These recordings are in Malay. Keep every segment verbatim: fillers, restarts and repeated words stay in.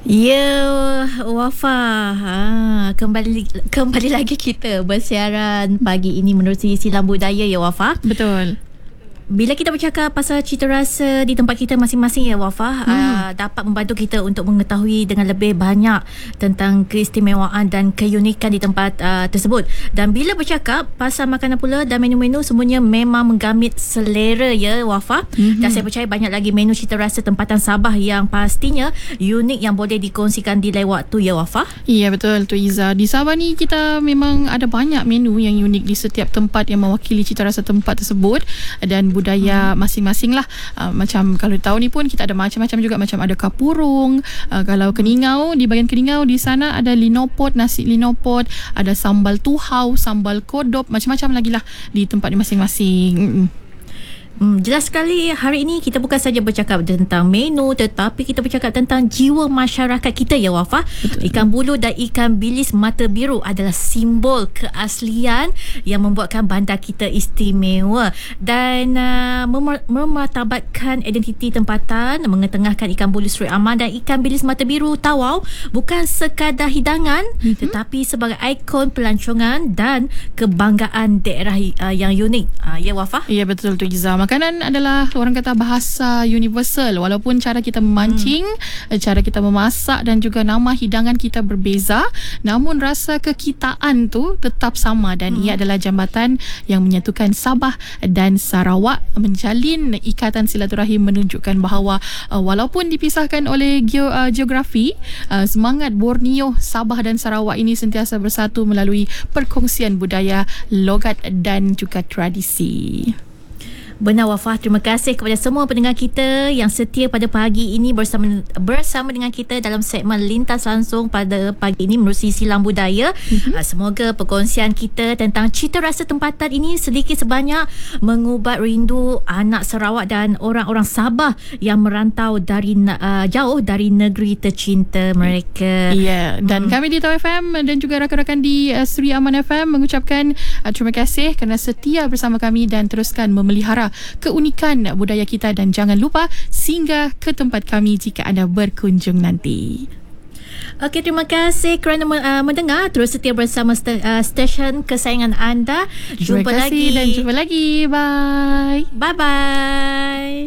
Ya, Wafa, ha, kembali kembali lagi kita bersiaran pagi ini menerusi Silang Budaya ya Wafa. Betul. Bila kita bercakap pasal cita rasa di tempat kita masing-masing ya Wafa, hmm. uh, dapat membantu kita untuk mengetahui dengan lebih banyak tentang keistimewaan dan keunikan di tempat uh, tersebut. Dan bila bercakap pasal makanan pula dan menu-menu, semuanya memang menggamit selera ya Wafa. Hmm. Dan saya percaya banyak lagi menu cita rasa tempatan Sabah yang pastinya unik yang boleh dikongsikan di lain waktu ya Wafa. Iya betul tu Iza. Di Sabah ni kita memang ada banyak menu yang unik di setiap tempat yang mewakili cita rasa tempat tersebut dan budaya hmm. masing-masing lah. Uh, macam kalau tahun ni pun kita ada macam-macam juga. Macam ada kapurung. Uh, kalau Keningau, di bahagian Keningau di sana ada linopot, nasi linopot. Ada sambal tuhau, sambal kodop. Macam-macam lagi lah di tempat ni masing-masing. Mm-mm. Hmm, jelas sekali hari ini kita bukan saja bercakap tentang menu, tetapi kita bercakap tentang jiwa masyarakat kita ya Wafa. Betul. Ikan bulu dan ikan bilis mata biru adalah simbol keaslian yang membuatkan bandar kita istimewa dan uh, mem- memartabatkan identiti tempatan. Mengetengahkan ikan bulu Seri Aman dan ikan bilis mata biru Tawau bukan sekadar hidangan, mm-hmm. tetapi sebagai ikon pelancongan dan kebanggaan daerah uh, yang unik. Uh, ya Wafa? Ya betul tu Iza. Makanan adalah orang kata bahasa universal. Walaupun cara kita memancing, hmm. cara kita memasak dan juga nama hidangan kita berbeza, namun rasa kekitaan tu tetap sama dan hmm. ia adalah jambatan yang menyatukan Sabah dan Sarawak, menjalin ikatan silaturahim, menunjukkan bahawa uh, walaupun dipisahkan oleh geo, uh, geografi, uh, semangat Borneo, Sabah dan Sarawak ini sentiasa bersatu melalui perkongsian budaya, logat dan juga tradisi. Benar Wafa, terima kasih kepada semua pendengar kita yang setia pada pagi ini bersama bersama dengan kita dalam segmen Lintas Langsung pada pagi ini menerusi Silang Budaya. Mm-hmm. Semoga perkongsian kita tentang cita rasa tempatan ini sedikit sebanyak mengubat rindu anak Sarawak dan orang-orang Sabah yang merantau dari uh, jauh dari negeri tercinta mereka. Ya, yeah. Dan hmm. kami di Tau F M dan juga rakan-rakan di uh, Seri Aman F M mengucapkan uh, terima kasih kerana setia bersama kami dan teruskan memelihara keunikan budaya kita dan jangan lupa singgah ke tempat kami jika anda berkunjung nanti. Okey, terima kasih kerana uh, mendengar. Terus setia bersama st- uh, stesen kesayangan anda. Jumpa terima kasih lagi dan jumpa lagi. Bye. Bye-bye.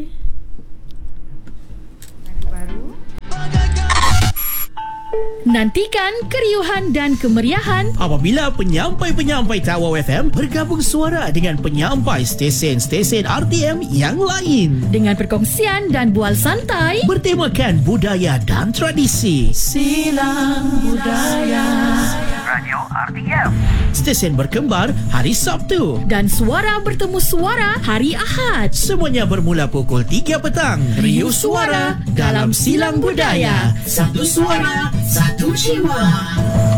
Nantikan keriuhan dan kemeriahan apabila penyampai-penyampai Tawau F M bergabung suara dengan penyampai stesen-stesen R T M yang lain dengan perkongsian dan bual santai bertemakan budaya dan tradisi. Silang Budaya Radio R T M. Stesen berkembar hari Sabtu dan suara bertemu suara hari Ahad. Semuanya bermula pukul tiga petang. Riuh suara dalam Silang Budaya. Satu suara, satu jiwa.